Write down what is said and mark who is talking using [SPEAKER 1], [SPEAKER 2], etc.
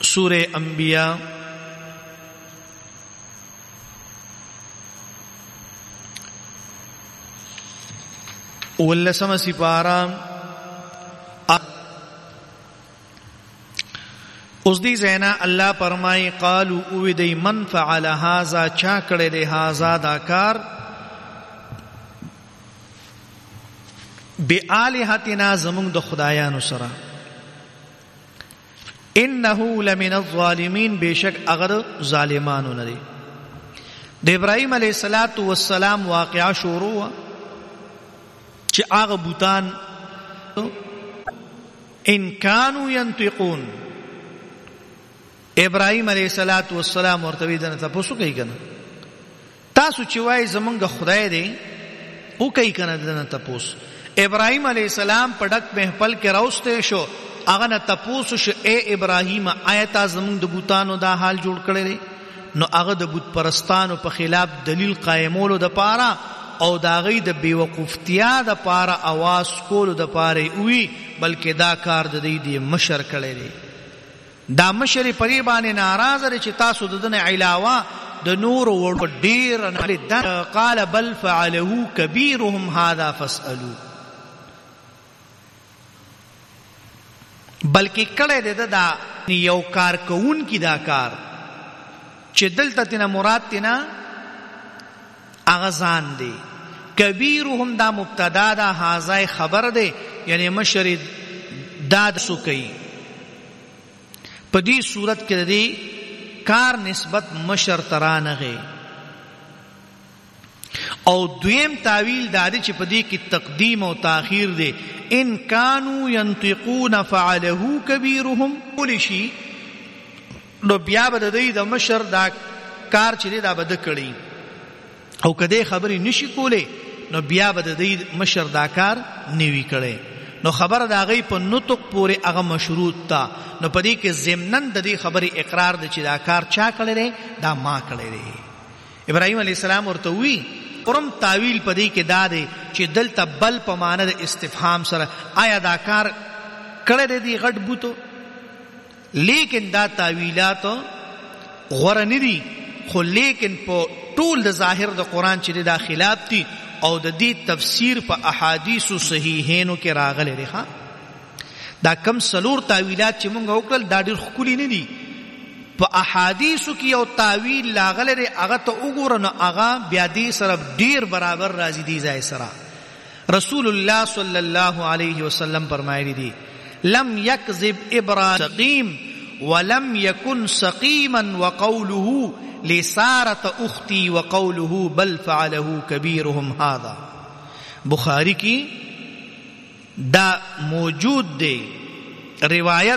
[SPEAKER 1] سورہ انبیاء ولسم سپارہ اس دی زینا اللہ فرمائی قالو اویدی من فعل هذا چا کڑے دے هذا دا کار بی آلہتنا زمون دا خدایانو سرا انہو لمن الظالمین بے شک اگر ظالمانو ندی دا ابراہیم علیہ السلام واقعہ شروع ہوا چی آغا بوتان ان کانو ینطقون ابراہیم علیہ السلام ورتوی دنا تپوسو کئی کنا تاسو چوائی زمانگا خدای دے او کئی کنا دنا تپوس ابراہیم علیہ السلام پڑک محپل کے روستے شو اغنا تپوسو شو اے ابراہیم آیتا زمان دا بوتانو دا حال جوڑ کرے دے نو اغا دا بوت پرستانو پا خلاف دلیل قائمولو دا پارا او دا غی دا بیوقفتیا دا پارا آواز کولو دا پارے اوی بلکہ دا کار دا دی مشر کرے دے دا مشر پریبانی ناراض رے چی تاسو ددن علاوہ دا نور ورد دیر قال بل فعلہو کبیرهم هذا فاسألو بلکہ کڑے دے دا یو کار کون کی دا کار چی دلتا تینا مراد تینا اغزان دے کبیرهم دا مبتدا دا هذا خبر دے یعنی مشر داد سکئی پدی صورت کے دی کار نسبت مشر ترانغے او دویم تاویل دادی چی پدی کی تقدیم و تاخیر دے ان کانو ینطقون فعلہو کبیرهم پولیشی نو بیا بددی دا مشر دا کار چلی دا بد کری او کدے خبری نشی کولے نو بیا بددی مشر دا کار نیوی کرے نو خبر دا غی پا نطق پورے اغا مشروط تا نو پدی کے زمنن دا دی خبری اقرار دا چی دا کار چا کلے رے دا ما کلے رے ابراہیم علیہ السلام ورطوی قرم تاویل پدی کے دا دے چی دلتا بل پا ماند استفہام سر آیا دا کار کلے رے دی غٹ بوتو لیکن دا تاویلات غرنی دی خو لیکن پا طول دا ظاہر دا قرآن چی دا خلاف تی او د دې تفسیر په احادیث صحیحینو کې راغلی دی دا کم سلور تاویلات چې مونږ وکړل دا ډېر ښکلي نه دي په احادیثو کې یو تاویل راغلی دی هغه ته وګوره نو هغه بیا دې سره ډېر برابر راځي دې ځای سره رسول الله صلی الله علیه وسلم فرمایلی دی لم یکذب ابراهیم سقیم ولم یکن سقیما وقوله لسارت اختی وقوله بل فعله کبیرهم هذا بخاری کی دا موجود دے روایت